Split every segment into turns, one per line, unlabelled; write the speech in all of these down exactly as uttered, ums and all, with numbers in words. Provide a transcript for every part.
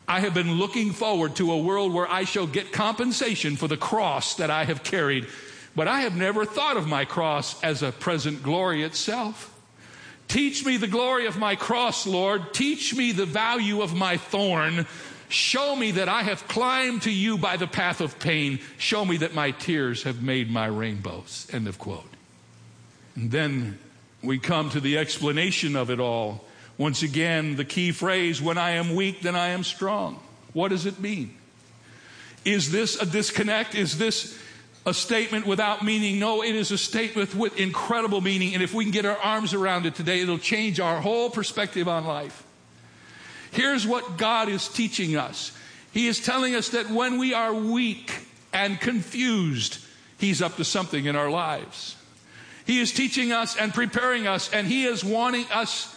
I have been looking forward to a world where I shall get compensation for the cross that I have carried. But I have never thought of my cross as a present glory itself. Teach me the glory of my cross, Lord. Teach me the value of my thorn. Show me that I have climbed to you by the path of pain. Show me that my tears have made my rainbows. End of quote. And then we come to the explanation of it all. Once again, the key phrase, when I am weak, then I am strong. What does it mean? Is this a disconnect? Is this a statement without meaning? No, it is a statement with incredible meaning. And if we can get our arms around it today, it'll change our whole perspective on life. Here's what God is teaching us. He is telling us that when we are weak and confused, He's up to something in our lives. He is teaching us and preparing us, and He is wanting us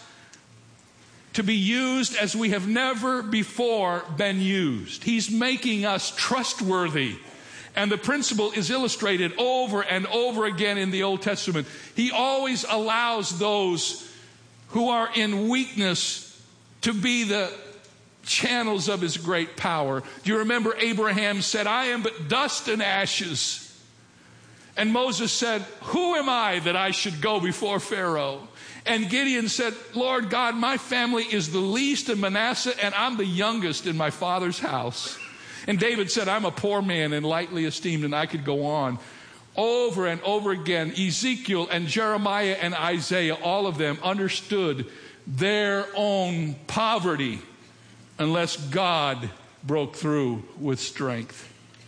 to be used as we have never before been used. He's making us trustworthy. And the principle is illustrated over and over again in the Old Testament. He always allows those who are in weakness to be the channels of His great power. Do you remember Abraham said, I am but dust and ashes. And Moses said, who am I that I should go before Pharaoh? And Gideon said, Lord God, my family is the least in Manasseh, and I'm the youngest in my father's house. And David said, I'm a poor man and lightly esteemed, and I could go on. Over and over again, Ezekiel and Jeremiah and Isaiah, all of them understood their own poverty unless God broke through with strength.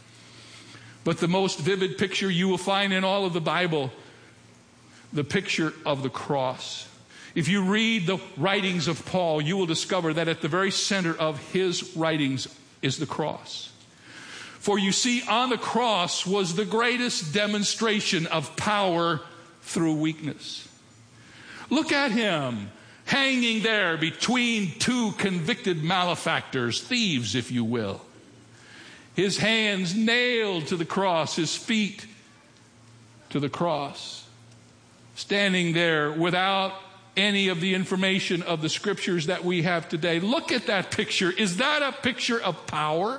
But the most vivid picture you will find in all of the Bible, the picture of the cross. If you read the writings of Paul, you will discover that at the very center of his writings is the cross. For you see, on the cross was the greatest demonstration of power through weakness. Look at him hanging there between two convicted malefactors, thieves, if you will. His hands nailed to the cross, his feet to the cross, standing there without any of the information of the scriptures that we have today. Look at that picture. Is that a picture of power?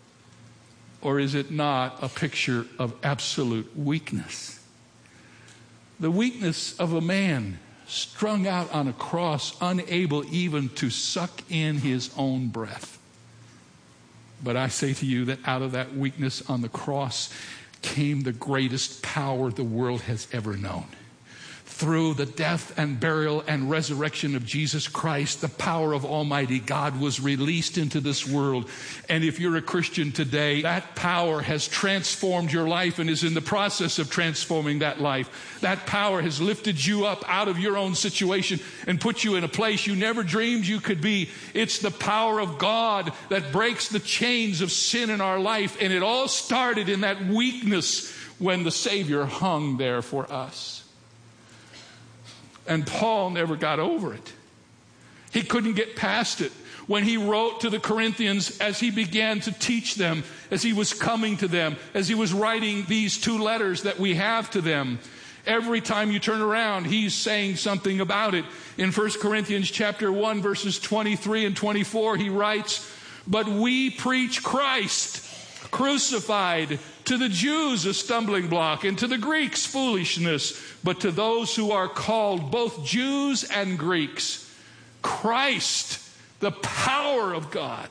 Or is it not a picture of absolute weakness? The weakness of a man strung out on a cross, unable even to suck in his own breath. But I say to you that out of that weakness on the cross came the greatest power the world has ever known. Through the death and burial and resurrection of Jesus Christ, the power of Almighty God was released into this world. And if you're a Christian today, that power has transformed your life and is in the process of transforming that life. That power has lifted you up out of your own situation and put you in a place you never dreamed you could be. It's the power of God that breaks the chains of sin in our life. And it all started in that weakness when the Savior hung there for us. And Paul never got over it. He couldn't get past it. When he wrote to the Corinthians, as he began to teach them, as he was coming to them, as he was writing these two letters that we have to them, every time you turn around, he's saying something about it. In First Corinthians chapter one, verses twenty-three and twenty-four, he writes, "But we preach Christ crucified, to the Jews a stumbling block, and to the Greeks foolishness, but to those who are called, both Jews and Greeks, Christ, the power of God."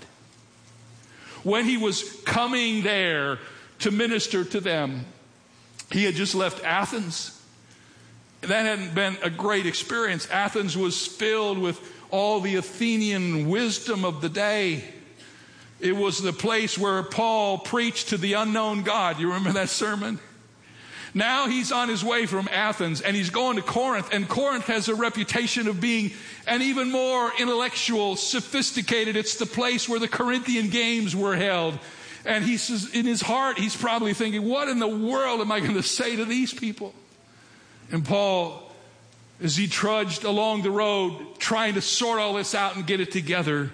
When he was coming there to minister to them, he had just left Athens. That hadn't been a great experience. Athens was filled with all the Athenian wisdom of the day. It was the place where Paul preached to the unknown God. You remember that sermon? Now he's on his way from Athens and he's going to Corinth. And Corinth has a reputation of being an even more intellectual, sophisticated. It's the place where the Corinthian games were held. And he says, in his heart, he's probably thinking, what in the world am I going to say to these people? And Paul, as he trudged along the road, trying to sort all this out and get it together,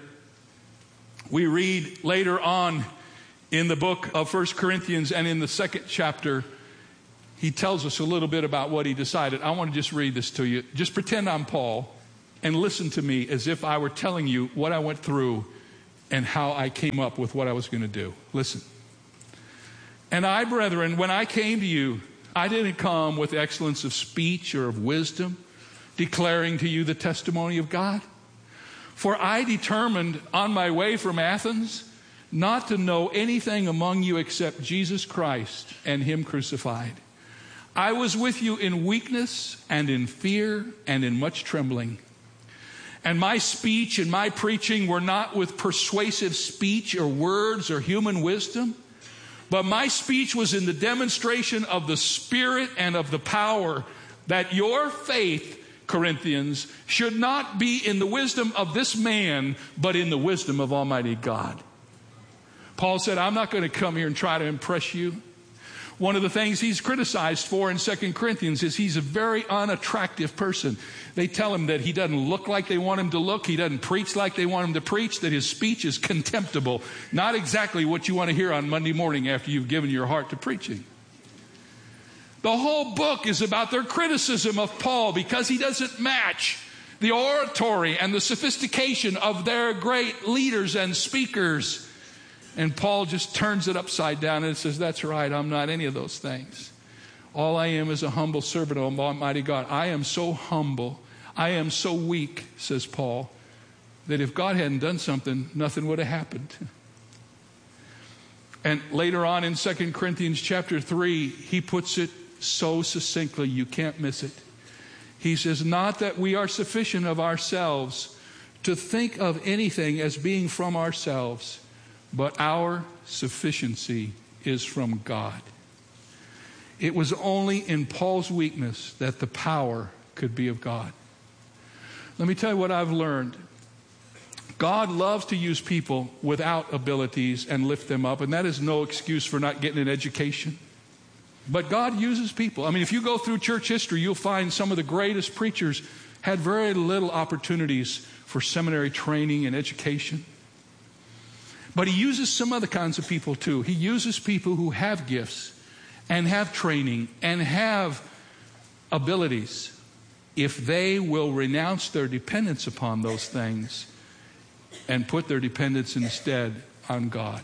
we read later on in the book of First Corinthians and in the second chapter, he tells us a little bit about what he decided. I want to just read this to you. Just pretend I'm Paul and listen to me as if I were telling you what I went through and how I came up with what I was going to do. Listen. And I, brethren, when I came to you, I didn't come with excellence of speech or of wisdom, declaring to you the testimony of God. For I determined on my way from Athens not to know anything among you except Jesus Christ and Him crucified. I was with you in weakness and in fear and in much trembling. And my speech and my preaching were not with persuasive speech or words or human wisdom, but my speech was in the demonstration of the Spirit and of the power, that your faith, Corinthians, should not be in the wisdom of this man, but in the wisdom of Almighty God. Paul said, I'm not going to come here and try to impress you. One of the things he's criticized for in Second Corinthians is he's a very unattractive person. They tell him that he doesn't look like they want him to look. He doesn't preach like they want him to preach, that his speech is contemptible. Not exactly what you want to hear on Monday morning after you've given your heart to preaching. The whole book is about their criticism of Paul because he doesn't match the oratory and the sophistication of their great leaders and speakers. And Paul just turns it upside down and says, that's right, I'm not any of those things. All I am is a humble servant of Almighty God. I am so humble, I am so weak, says Paul, that if God hadn't done something, nothing would have happened. And later on in Second Corinthians chapter three, he puts it so succinctly, you can't miss it. He says, not that we are sufficient of ourselves to think of anything as being from ourselves, but our sufficiency is from God. It was only in Paul's weakness that the power could be of God. Let me tell you what I've learned. God loves to use people without abilities and lift them up, and that is no excuse for not getting an education. But God uses people. I mean, if you go through church history, you'll find some of the greatest preachers had very little opportunities for seminary training and education. But He uses some other kinds of people too. He uses people who have gifts and have training and have abilities if they will renounce their dependence upon those things and put their dependence instead on God.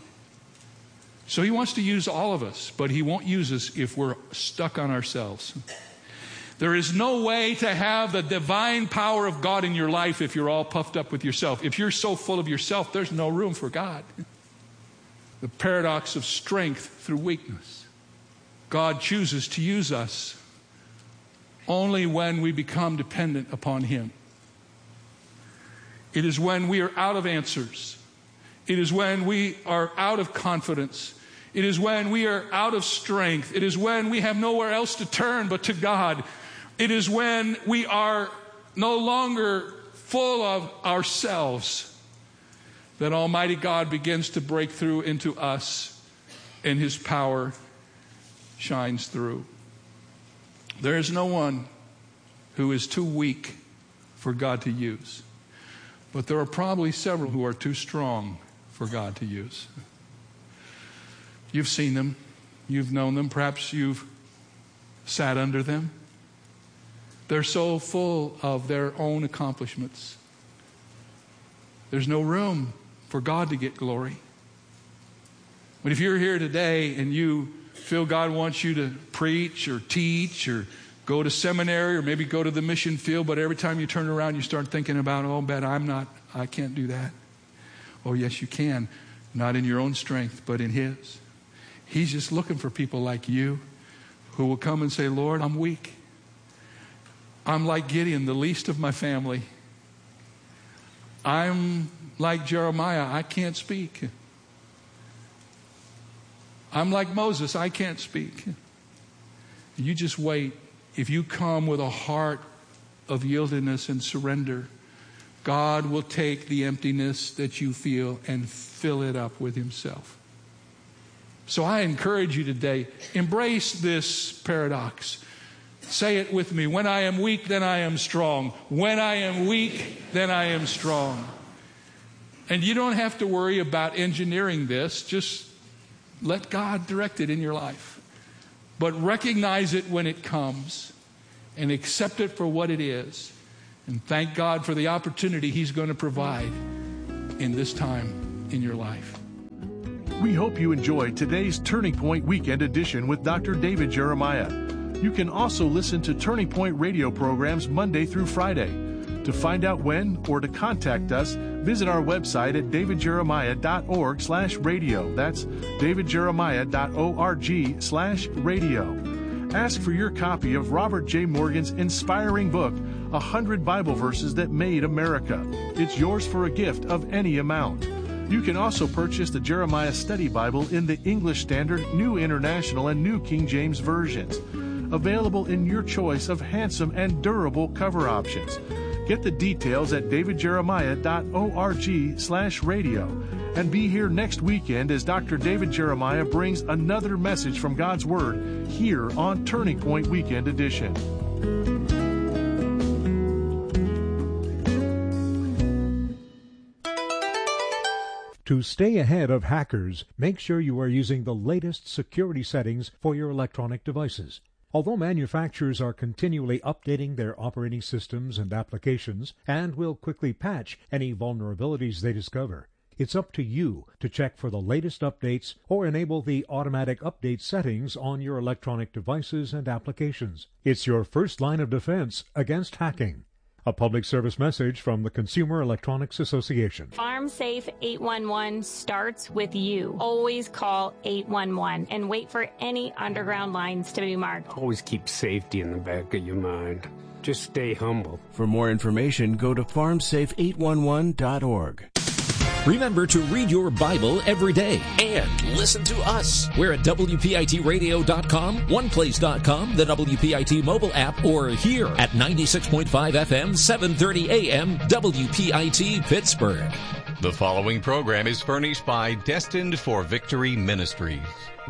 So He wants to use all of us, but He won't use us if we're stuck on ourselves. There is no way to have the divine power of God in your life if you're all puffed up with yourself. If you're so full of yourself, there's no room for God. The paradox of strength through weakness. God chooses to use us only when we become dependent upon Him. It is when we are out of answers. It is when we are out of confidence. It is when we are out of strength. It is when we have nowhere else to turn but to God. It is when we are no longer full of ourselves that Almighty God begins to break through into us and His power shines through. There is no one who is too weak for God to use. But there are probably several who are too strong for God to use. You've seen them. You've known them. Perhaps you've sat under them. They're so full of their own accomplishments. There's no room for God to get glory. But if you're here today and you feel God wants you to preach or teach or go to seminary or maybe go to the mission field, but every time you turn around you start thinking about, oh, bet I'm not, I can't do that. Oh, yes, you can. Not in your own strength, but in His. He's just looking for people like you who will come and say, Lord, I'm weak. I'm like Gideon, the least of my family. I'm like Jeremiah, I can't speak. I'm like Moses, I can't speak. You just wait. If you come with a heart of yieldedness and surrender, God will take the emptiness that you feel and fill it up with Himself. So I encourage you today, embrace this paradox. Say it with me. When I am weak, then I am strong. When I am weak, then I am strong. And you don't have to worry about engineering this. Just let God direct it in your life. But recognize it when it comes and accept it for what it is. And thank God for the opportunity He's going to provide in this time. in your life.
We hope you enjoyed today's Turning Point Weekend Edition with Doctor David Jeremiah. You can also listen to Turning Point radio programs Monday through Friday. To find out when or to contact us, visit our website at davidjeremiah.org slash radio. That's davidjeremiah.org slash radio. Ask for your copy of Robert J. Morgan's inspiring book, one hundred Bible Verses That Made America. It's yours for a gift of any amount. You can also purchase the Jeremiah Study Bible in the English Standard, New International, and New King James versions. Available in your choice of handsome and durable cover options. Get the details at davidjeremiah.org slash radio. And be here next weekend as Doctor David Jeremiah brings another message from God's Word here on Turning Point Weekend Edition.
To stay ahead of hackers, make sure you are using the latest security settings for your electronic devices. Although manufacturers are continually updating their operating systems and applications and will quickly patch any vulnerabilities they discover, it's up to you to check for the latest updates or enable the automatic update settings on your electronic devices and applications. It's your first line of defense against hacking. A public service message from the Consumer Electronics Association.
FarmSafe eight one one starts with you. Always call eight one one and wait for any underground lines to be marked.
Always keep safety in the back of your mind. Just stay humble.
For more information, go to farm safe eight one one dot org.
Remember to read your Bible every day and listen to us. We're at W P I T radio dot com, one place dot com, the W P I T mobile app, or here at ninety-six point five F M, seven thirty A M, W P I T Pittsburgh.
The following program is furnished by Destined for Victory Ministries.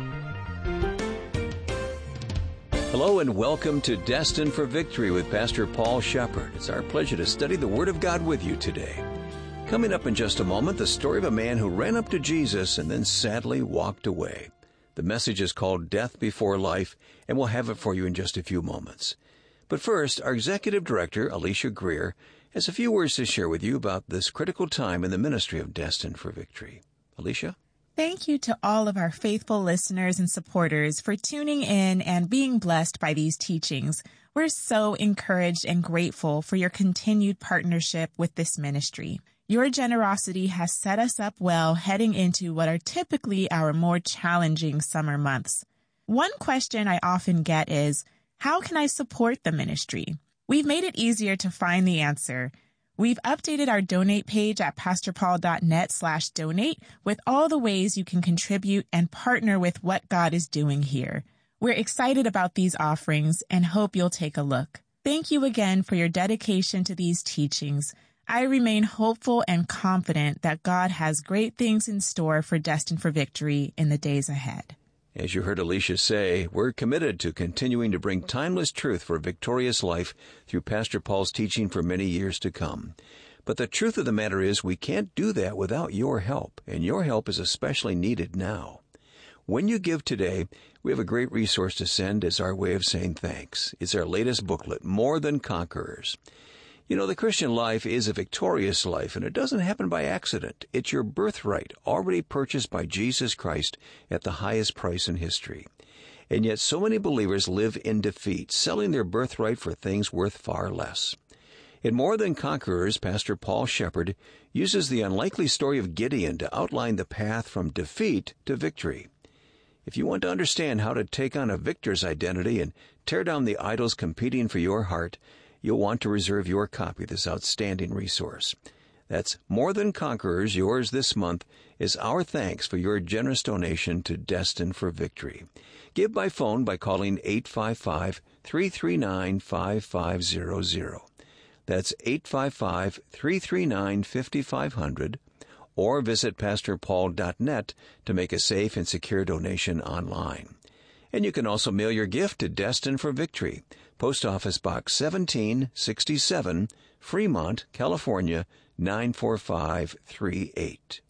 Hello and welcome to Destined for Victory with Pastor Paul Shepard. It's our pleasure to study the Word of God with you today. Coming up in just a moment, the story of a man who ran up to Jesus and then sadly walked away. The message is called Death Before Life, and we'll have it for you in just a few moments. But first, our Executive Director, Alicia Greer, has a few words to share with you about this critical time in the ministry of Destined for Victory. Alicia?
Thank you to all of our faithful listeners and supporters for tuning in and being blessed by these teachings. We're so encouraged and grateful for your continued partnership with this ministry. Your generosity has set us up well heading into what are typically our more challenging summer months. One question I often get is, how can I support the ministry? We've made it easier to find the answer. We've updated our donate page at pastorpaul.net slash donate with all the ways you can contribute and partner with what God is doing here. We're excited about these offerings and hope you'll take a look. Thank you again for your dedication to these teachings. I remain hopeful and confident that God has great things in store for Destined for Victory in the days ahead.
As you heard Alicia say, we're committed to continuing to bring timeless truth for a victorious life through Pastor Paul's teaching for many years to come. But the truth of the matter is we can't do that without your help, and your help is especially needed now. When you give today, we have a great resource to send as our way of saying thanks. It's our latest booklet, More Than Conquerors. You know, the Christian life is a victorious life, and it doesn't happen by accident. It's your birthright, already purchased by Jesus Christ at the highest price in history. And yet so many believers live in defeat, selling their birthright for things worth far less. In More Than Conquerors, Pastor Paul Shepard uses the unlikely story of Gideon to outline the path from defeat to victory. If you want to understand how to take on a victor's identity and tear down the idols competing for your heart, you'll want to reserve your copy of this outstanding resource. That's More Than Conquerors, yours this month, is our thanks for your generous donation to Destined for Victory. Give by phone by calling eight five five, three three nine, five five zero zero. That's eight five five, three three nine, five five zero zero, or visit pastor paul dot net to make a safe and secure donation online. And you can also mail your gift to Destined for Victory, Post Office Box seventeen sixty-seven, Fremont, California, nine four five three eight.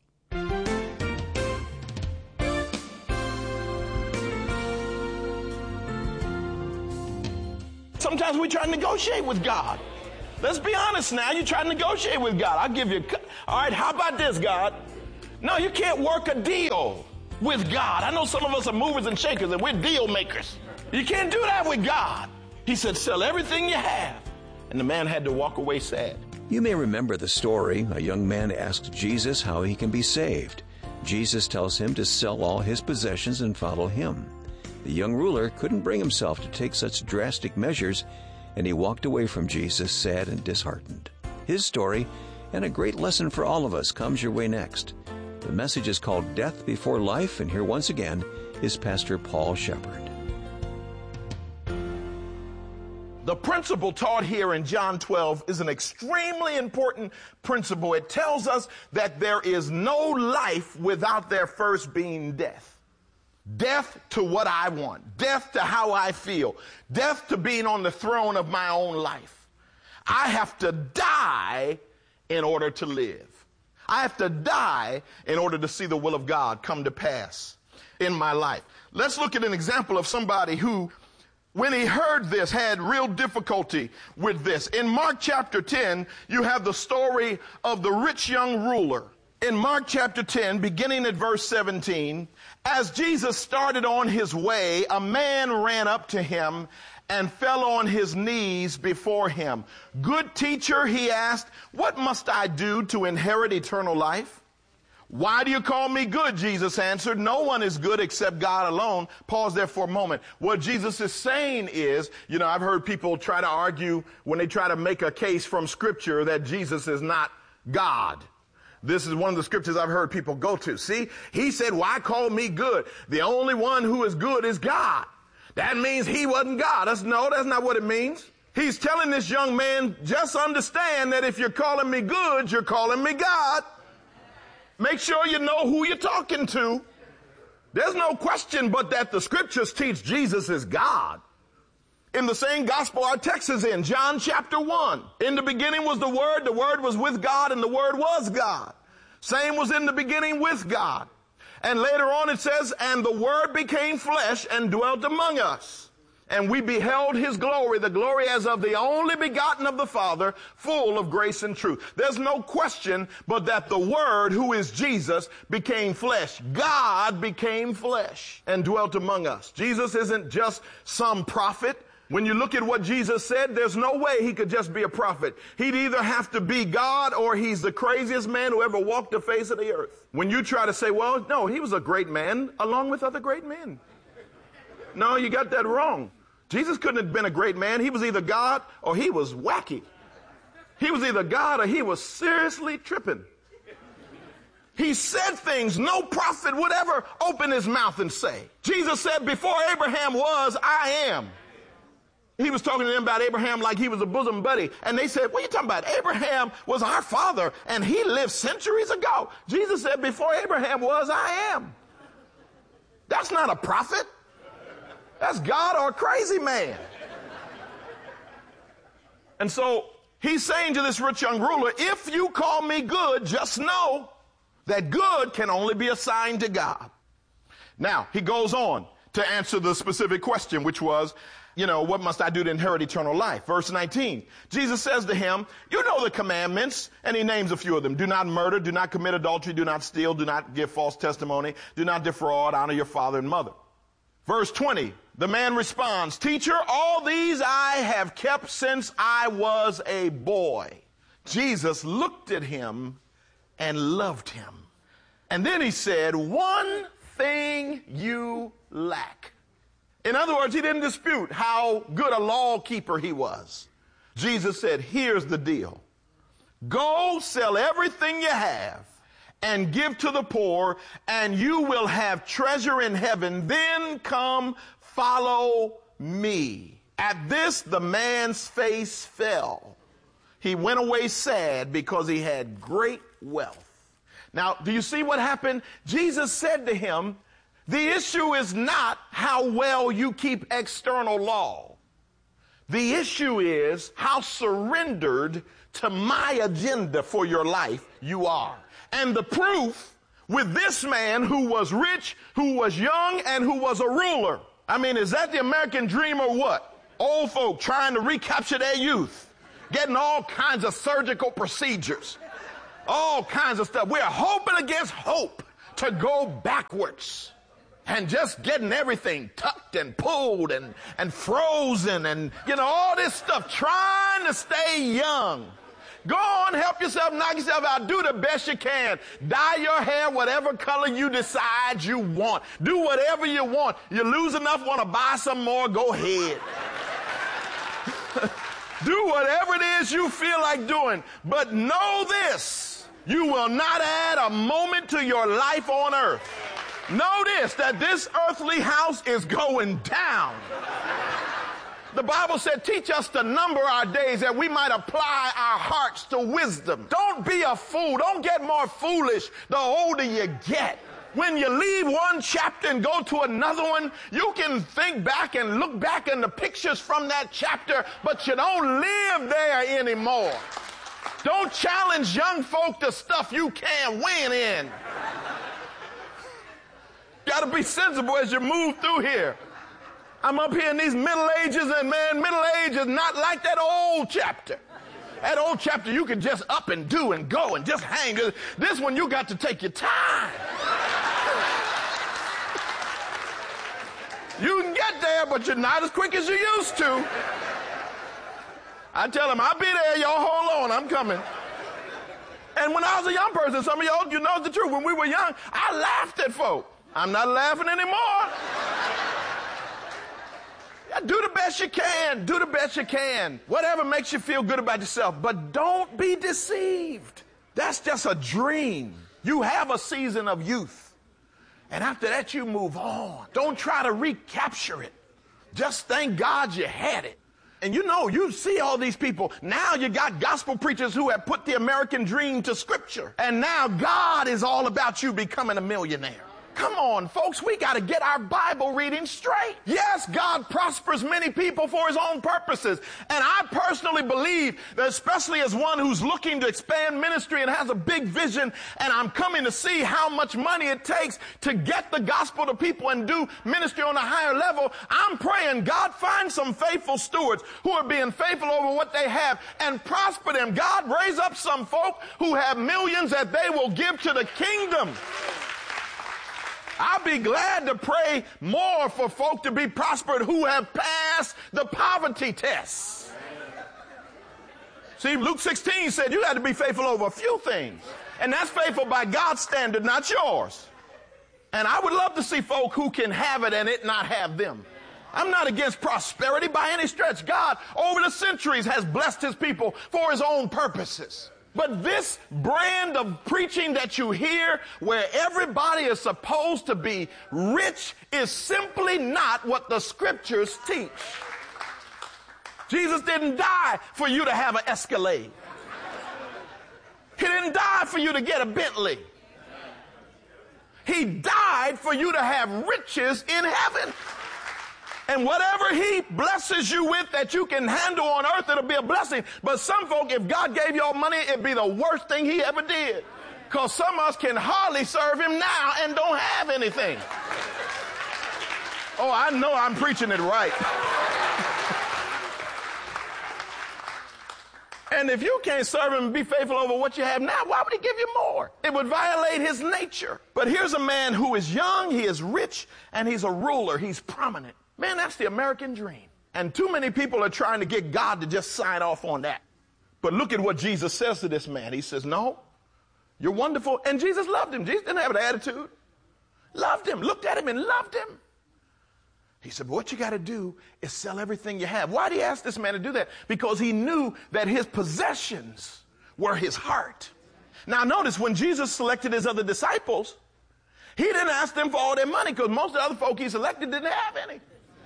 Sometimes we try to negotiate with God. Let's be honest now. You try to negotiate with God. I'll give you a cut. All right, how about this, God? No, you can't work a deal with God. I know some of us are movers and shakers and we're deal makers. You can't do that with God. He said, sell everything you have. And the man had to walk away sad.
You may remember the story. A young man asks Jesus how he can be saved. Jesus tells him to sell all his possessions and follow him. The young ruler couldn't bring himself to take such drastic measures, and he walked away from Jesus sad and disheartened. His story, and a great lesson for all of us, comes your way next. The message is called Death Before Life, and here once again is Pastor Paul Shepherd.
The principle taught here in John twelve is an extremely important principle. It tells us that there is no life without there first being death. Death to what I want. Death to how I feel. Death to being on the throne of my own life. I have to die in order to live. I have to die in order to see the will of God come to pass in my life. Let's look at an example of somebody who, when he heard this, had real difficulty with this. In Mark chapter ten, you have the story of the rich young ruler. In Mark chapter ten, beginning at verse seventeen, as Jesus started on his way, a man ran up to him and fell on his knees before him. Good teacher, he asked, what must I do to inherit eternal life? Why do you call me good? Jesus answered, no one is good except God alone. Pause there for a moment. What Jesus is saying is, you know, I've heard people try to argue when they try to make a case from Scripture that Jesus is not God. This is one of the scriptures I've heard people go to. See, he said, why call me good? The only one who is good is God. That means he wasn't God. That's, no, that's not what it means. He's telling this young man, just understand that if you're calling me good, you're calling me God. Make sure you know who you're talking to. There's no question but that the scriptures teach Jesus is God. In the same gospel our text is in, John chapter one. In the beginning was the Word, the Word was with God, and the Word was God. Same was in the beginning with God. And later on it says, and the Word became flesh and dwelt among us. And we beheld his glory, the glory as of the only begotten of the Father, full of grace and truth. There's no question but that the Word, who is Jesus, became flesh. God became flesh and dwelt among us. Jesus isn't just some prophet. When you look at what Jesus said, there's no way he could just be a prophet. He'd either have to be God or he's the craziest man who ever walked the face of the earth. When you try to say, well, no, he was a great man along with other great men. No, you got that wrong. Jesus couldn't have been a great man. He was either God or he was wacky. He was either God or he was seriously tripping. He said things no prophet would ever open his mouth and say. Jesus said, before Abraham was, I am. He was talking to them about Abraham like he was a bosom buddy. And they said, what are you talking about? Abraham was our father and he lived centuries ago. Jesus said, before Abraham was, I am. That's not a prophet. That's God or a crazy man. And so he's saying to this rich young ruler, if you call me good, just know that good can only be assigned to God. Now, he goes on to answer the specific question, which was, you know, what must I do to inherit eternal life? Verse nineteen, Jesus says to him, you know the commandments, and he names a few of them. Do not murder, do not commit adultery, do not steal, do not give false testimony, do not defraud, honor your father and mother. Verse twenty, the man responds, teacher, all these I have kept since I was a boy. Jesus looked at him and loved him. And then he said, one thing you lack. In other words, he didn't dispute how good a law keeper he was. Jesus said, here's the deal. Go sell everything you have and give to the poor, and you will have treasure in heaven. Then come follow me. At this, the man's face fell. He went away sad because he had great wealth. Now, do you see what happened? Jesus said to him, the issue is not how well you keep external law. The issue is how surrendered to my agenda for your life you are. And the proof with this man who was rich, who was young, and who was a ruler. I mean, is that the American dream or what? Old folk trying to recapture their youth, getting all kinds of surgical procedures. all kinds of stuff. We're hoping against hope to go backwards and just getting everything tucked and pulled and, and frozen and, you know, all this stuff, trying to stay young. Go on, help yourself, knock yourself out. Do the best you can. Dye your hair whatever color you decide you want. Do whatever you want. You lose enough, want to buy some more, go ahead. Do whatever it is you feel like doing. But know this, you will not add a moment to your life on earth. Know this, that this earthly house is going down. The Bible said, teach us to number our days that we might apply our hearts to wisdom. Don't be a fool. Don't get more foolish the older you get. When you leave one chapter and go to another one, you can think back and look back in the pictures from that chapter, but you don't live there anymore. Don't challenge young folk to stuff you can't win in. Got to be sensible as you move through here. I'm up here in these Middle Ages, and man, Middle Age is not like that old chapter. That old chapter you can just up and do and go and just hang. This one you got to take your time. You can get there, but you're not as quick as you used to. I tell them, I'll be there, y'all hold on, I'm coming. And when I was a young person, some of y'all, you know the truth, when we were young, I laughed at folk. I'm not laughing anymore. Do the best you can. Do the best you can. Whatever makes you feel good about yourself. But don't be deceived. That's just a dream. You have a season of youth. And after that, you move on. Don't try to recapture it. Just thank God you had it. And you know, you see all these people. Now you got gospel preachers who have put the American dream to scripture. And now God is all about you becoming a millionaire. Come on, folks, we got to get our Bible reading straight. Yes, God prospers many people for his own purposes. And I personally believe that, especially as one who's looking to expand ministry and has a big vision, and I'm coming to see how much money it takes to get the gospel to people and do ministry on a higher level, I'm praying God find some faithful stewards who are being faithful over what they have and prosper them. God raise up some folk who have millions that they will give to the kingdom. I'll be glad to pray more for folk to be prospered who have passed the poverty test. See, Luke sixteen said you had to be faithful over a few things. And that's faithful by God's standard, not yours. And I would love to see folk who can have it and it not have them. I'm not against prosperity by any stretch. God, over the centuries, has blessed his people for his own purposes. But this brand of preaching that you hear where everybody is supposed to be rich is simply not what the scriptures teach. Jesus didn't die for you to have an Escalade. He didn't die for you to get a Bentley. He died for you to have riches in heaven. And whatever he blesses you with that you can handle on earth, it'll be a blessing. But some folk, if God gave y'all money, it'd be the worst thing he ever did. Because some of us can hardly serve him now and don't have anything. Oh, I know I'm preaching it right. And if you can't serve him and be faithful over what you have now, why would he give you more? It would violate his nature. But here's a man who is young, he is rich, and he's a ruler. He's prominent. Man, that's the American dream. And too many people are trying to get God to just sign off on that. But look at what Jesus says to this man. He says, no, you're wonderful. And Jesus loved him. Jesus didn't have an attitude. Loved him, looked at him and loved him. He said, but what you got to do is sell everything you have. Why did he ask this man to do that? Because he knew that his possessions were his heart. Now notice, when Jesus selected his other disciples, he didn't ask them for all their money, because most of the other folk he selected didn't have any.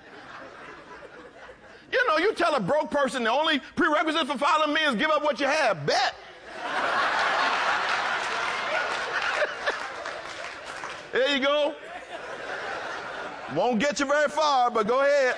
You know, you tell a broke person the only prerequisite for following me is give up what you have. Bet. There you go. Won't get you very far, but go ahead.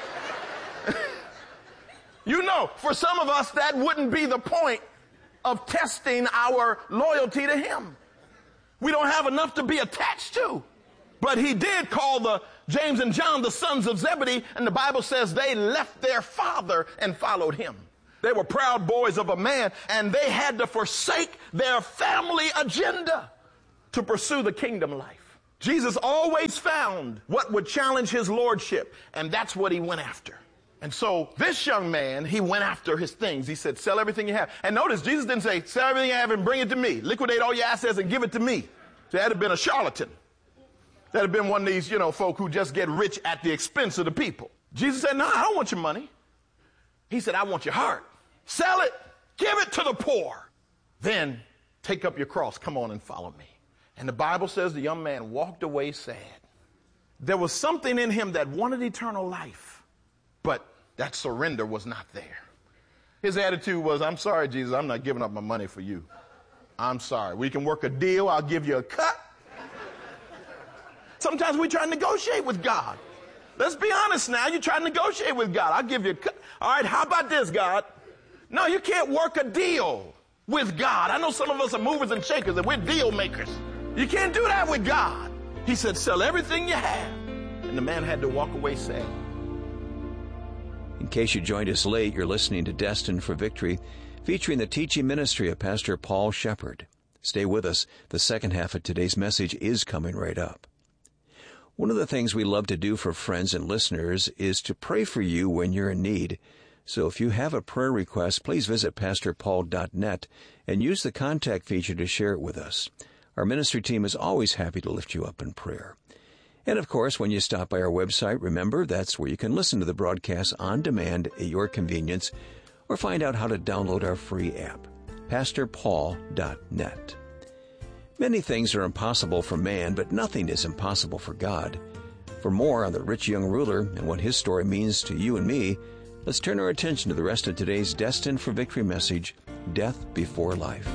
You know, for some of us, that wouldn't be the point of testing our loyalty to him. We don't have enough to be attached to. But he did call the James and John the sons of Zebedee, and the Bible says they left their father and followed him. They were proud boys of a man, and they had to forsake their family agenda to pursue the kingdom life. Jesus always found what would challenge his lordship, and that's what he went after. And so this young man, he went after his things. He said, sell everything you have. And notice, Jesus didn't say, sell everything you have and bring it to me. Liquidate all your assets and give it to me. So that'd have been a charlatan. That'd have been one of these, you know, folk who just get rich at the expense of the people. Jesus said, no, I don't want your money. He said, I want your heart. Sell it. Give it to the poor. Then take up your cross. Come on and follow me. And the Bible says the young man walked away sad. There was something in him that wanted eternal life, but that surrender was not there. His attitude was, I'm sorry, Jesus, I'm not giving up my money for you. I'm sorry. We can work a deal. I'll give you a cut. Sometimes we try to negotiate with God. Let's be honest now. You try to negotiate with God. I'll give you a cut. All right, how about this, God? No, you can't work a deal with God. I know some of us are movers and shakers and we're deal makers. You can't do that with God. He said, sell everything you have. And the man had to walk away sad.
In case you joined us late, you're listening to Destined for Victory, featuring the teaching ministry of Pastor Paul Shepherd. Stay with us. The second half of today's message is coming right up. One of the things we love to do for friends and listeners is to pray for you when you're in need. So if you have a prayer request, please visit pastor paul dot net and use the contact feature to share it with us. Our ministry team is always happy to lift you up in prayer. And of course, when you stop by our website, remember that's where you can listen to the broadcast on demand at your convenience or find out how to download our free app, pastor paul dot net. Many things are impossible for man, but nothing is impossible for God. For more on the rich young ruler and what his story means to you and me, let's turn our attention to the rest of today's Destined for Victory message, Death Before Life.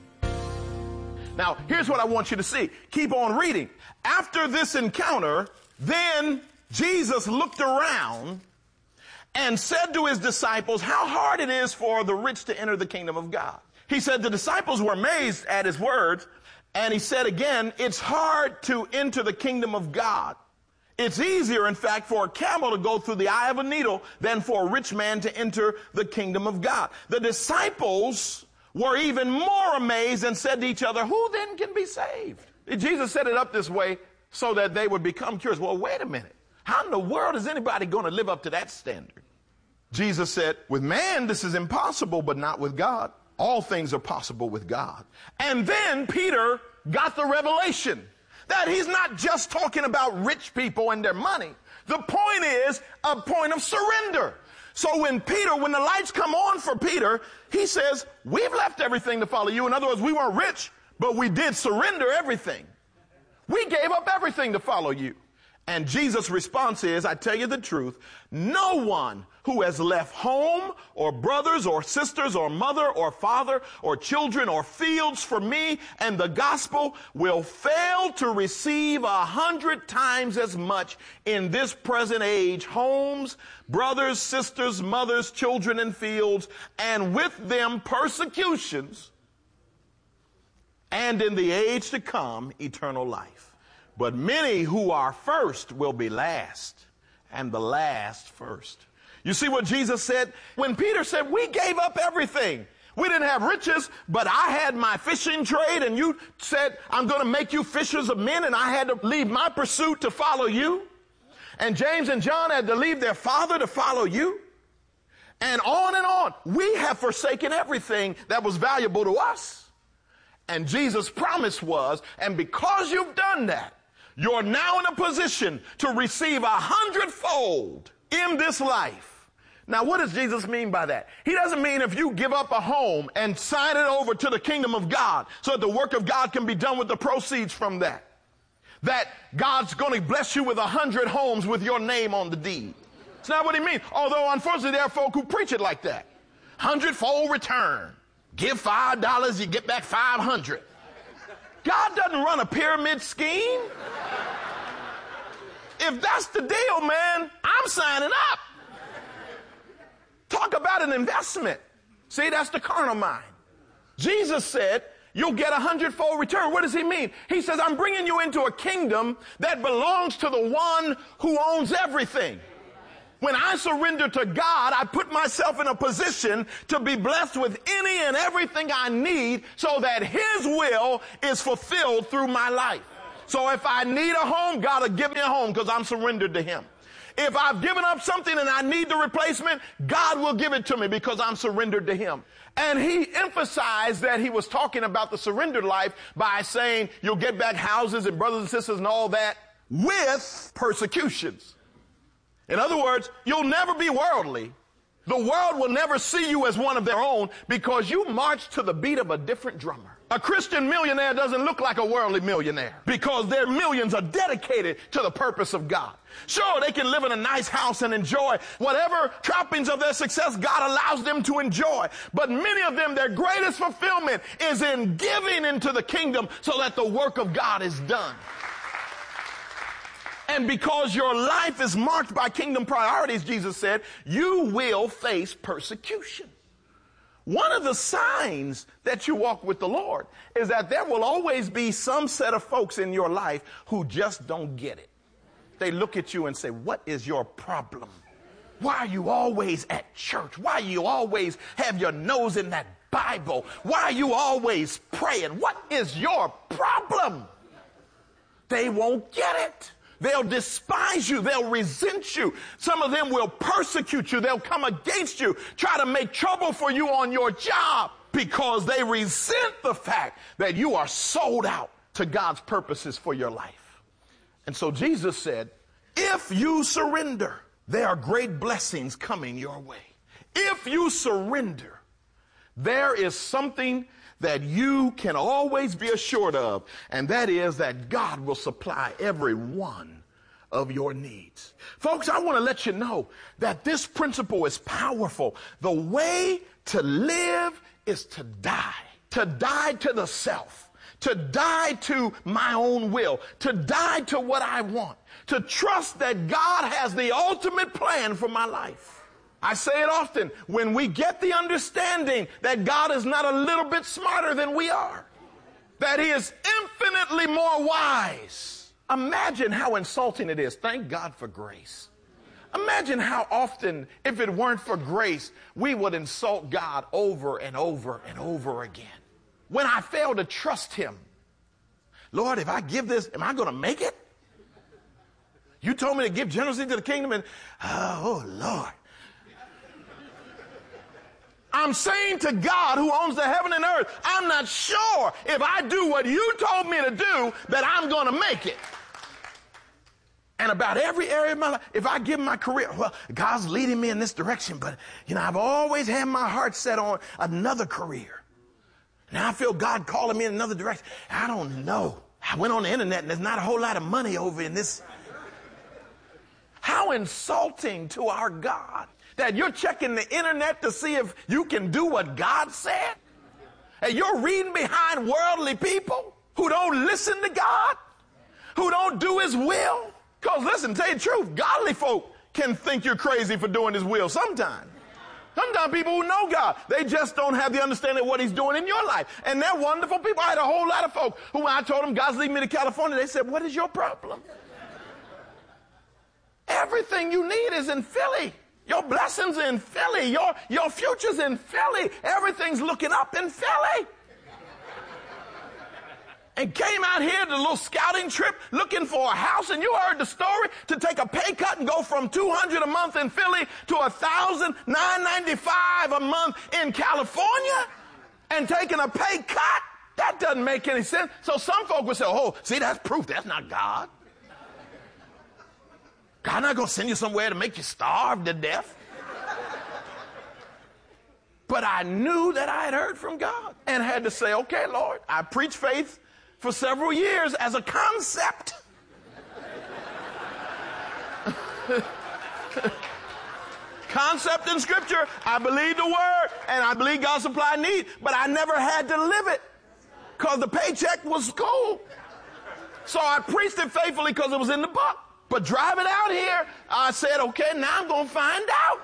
Now, here's what I want you to see. Keep on reading. After this encounter, then Jesus looked around and said to his disciples how hard it is for the rich to enter the kingdom of God. He said the disciples were amazed at his words, and he said again, it's hard to enter the kingdom of God. It's easier, in fact, for a camel to go through the eye of a needle than for a rich man to enter the kingdom of God. The disciples were even more amazed and said to each other, who then can be saved? Jesus set it up this way so that they would become curious. Well, wait a minute. How in the world is anybody going to live up to that standard? Jesus said, with man, this is impossible, but not with God. All things are possible with God. And then Peter got the revelation that he's not just talking about rich people and their money. The point is a point of surrender. So when Peter, when the lights come on for Peter, he says, we've left everything to follow you. In other words, we weren't rich, but we did surrender everything. We gave up everything to follow you. And Jesus' response is, I tell you the truth, no one who has left home or brothers or sisters or mother or father or children or fields for me and the gospel will fail to receive a hundred times as much in this present age, homes, brothers, sisters, mothers, children, and fields, and with them persecutions, and in the age to come, eternal life. But many who are first will be last, and the last first. You see what Jesus said? When Peter said, we gave up everything. We didn't have riches, but I had my fishing trade, and you said, I'm going to make you fishers of men, and I had to leave my pursuit to follow you. And James and John had to leave their father to follow you. And on and on. We have forsaken everything that was valuable to us. And Jesus' promise was, and because you've done that, you're now in a position to receive a hundredfold in this life. Now, what does Jesus mean by that? He doesn't mean if you give up a home and sign it over to the kingdom of God so that the work of God can be done with the proceeds from that, that God's going to bless you with a hundred homes with your name on the deed. It's not what he means. Although, unfortunately, there are folk who preach it like that. Hundredfold return. Give five dollars, you get back five hundred. God doesn't run a pyramid scheme. If that's the deal, man, I'm signing up. Talk about an investment. See, that's the carnal mind. Jesus said, you'll get a hundredfold return. What does he mean? He says, I'm bringing you into a kingdom that belongs to the one who owns everything. When I surrender to God, I put myself in a position to be blessed with any and everything I need so that His will is fulfilled through my life. So if I need a home, God will give me a home because I'm surrendered to Him. If I've given up something and I need the replacement, God will give it to me because I'm surrendered to Him. And He emphasized that He was talking about the surrendered life by saying you'll get back houses and brothers and sisters and all that with persecutions. In other words, you'll never be worldly. The world will never see you as one of their own because you march to the beat of a different drummer. A Christian millionaire doesn't look like a worldly millionaire because their millions are dedicated to the purpose of God. Sure, they can live in a nice house and enjoy whatever trappings of their success God allows them to enjoy. But many of them, their greatest fulfillment is in giving into the kingdom so that the work of God is done. And because your life is marked by kingdom priorities, Jesus said, you will face persecution. One of the signs that you walk with the Lord is that there will always be some set of folks in your life who just don't get it. They look at you and say, what is your problem? Why are you always at church? Why you always have your nose in that Bible? Why are you always praying? What is your problem? They won't get it. They'll despise you. They'll resent you. Some of them will persecute you. They'll come against you, try to make trouble for you on your job because they resent the fact that you are sold out to God's purposes for your life. And so Jesus said, if you surrender, there are great blessings coming your way. If you surrender, there is something that you can always be assured of, and that is that God will supply every one of your needs. Folks, I want to let you know that this principle is powerful. The way to live is to die, to die to the self, to die to my own will, to die to what I want, to trust that God has the ultimate plan for my life. I say it often, when we get the understanding that God is not a little bit smarter than we are, that He is infinitely more wise. Imagine how insulting it is. Thank God for grace. Imagine how often, if it weren't for grace, we would insult God over and over and over again. When I fail to trust Him, Lord, if I give this, am I going to make it? You told me to give generously to the kingdom and, oh, Lord. I'm saying to God who owns the heaven and earth, I'm not sure if I do what you told me to do that I'm going to make it. And about every area of my life, if I give my career, well, God's leading me in this direction, but, you know, I've always had my heart set on another career. Now I feel God calling me in another direction. I don't know. I went on the internet and there's not a whole lot of money over in this. How insulting to our God. That you're checking the internet to see if you can do what God said. And you're reading behind worldly people who don't listen to God, who don't do His will. Because listen, tell you the truth, godly folk can think you're crazy for doing His will sometimes. Sometimes people who know God, they just don't have the understanding of what He's doing in your life. And they're wonderful people. I had a whole lot of folk who, when I told them God's leading me to California, they said, what is your problem? Everything you need is in Philly. Your blessings in Philly. Your, your future's in Philly. Everything's looking up in Philly. And came out here to a little scouting trip looking for a house, and you heard the story, to take a pay cut and go from two hundred dollars a month in Philly to one thousand nine hundred ninety-five dollars a month in California, and taking a pay cut. That doesn't make any sense. So some folk would say, oh, see, that's proof. That's not God. God's not going to send you somewhere to make you starve to death. But I knew that I had heard from God and had to say, okay, Lord, I preached faith for several years as a concept. Concept in Scripture, I believe the word, and I believe God supplied need, but I never had to live it because the paycheck was cool. So I preached it faithfully because it was in the book. But driving out here, I said, okay, now I'm going to find out.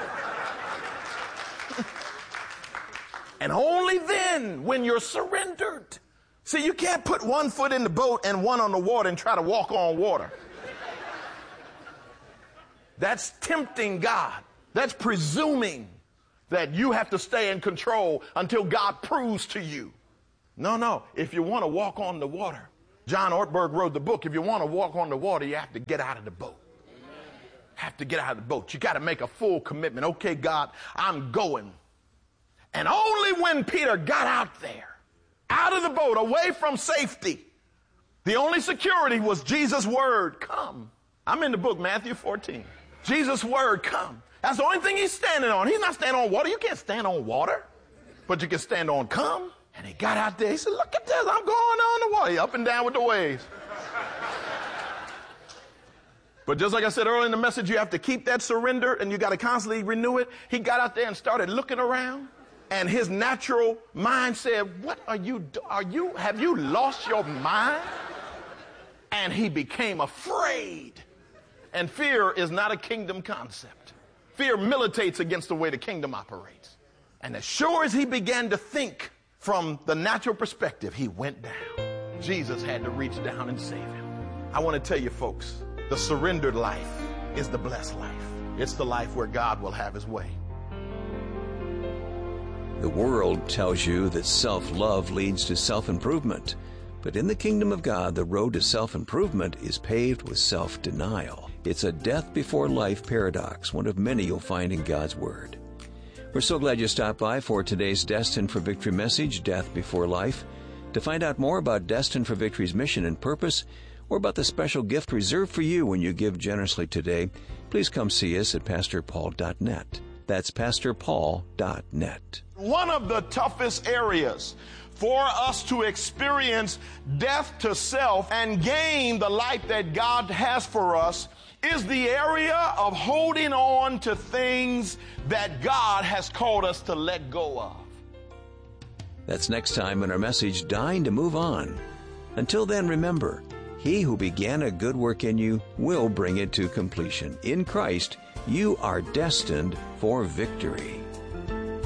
And only then, when you're surrendered. See, you can't put one foot in the boat and one on the water and try to walk on water. That's tempting God. That's presuming that you have to stay in control until God proves to you. No, no. If you want to walk on the water, John Ortberg wrote the book, if you want to walk on the water, you have to get out of the boat. Have to get out of the boat. You got to make a full commitment. Okay, God, I'm going. And only when Peter got out there, out of the boat, away from safety, the only security was Jesus' word, come. I'm in the book, Matthew fourteen. Jesus' word, come. That's the only thing he's standing on. He's not standing on water. You can't stand on water, but you can stand on come. And he got out there. He said, look at this. I'm going on the water. He up and down with the waves. But just like I said earlier in the message, you have to keep that surrender and you got to constantly renew it. He got out there and started looking around, and his natural mind said, what are you, do- are you, have you lost your mind? And he became afraid. And fear is not a kingdom concept. Fear militates against the way the kingdom operates. And as sure as he began to think from the natural perspective, he went down. Jesus had to reach down and save him. I want to tell you folks, the surrendered life is the blessed life. It's the life where God will have his way.
The world tells you that self-love leads to self-improvement. But in the kingdom of God, the road to self-improvement is paved with self-denial. It's a death before life paradox, one of many you'll find in God's Word. We're so glad you stopped by for today's Destined for Victory message, Death Before Life. To find out more about Destined for Victory's mission and purpose, or about the special gift reserved for you when you give generously today, please come see us at pastor paul dot net. That's pastor paul dot net.
One of the toughest areas for us to experience death to self and gain the life that God has for us is the area of holding on to things that God has called us to let go of.
That's next time in our message, Dying to Move On. Until then, remember, he who began a good work in you will bring it to completion. In Christ, you are destined for victory.